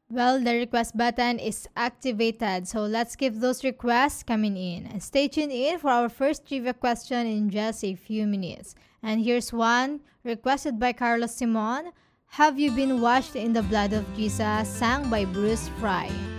Well, the request button is activated, so let's keep those requests coming in. And stay tuned in for our first trivia question in just a few minutes. And here's one requested by Carlos Simon. Have you been washed in the blood of Jesus, sang by Bruce Fry?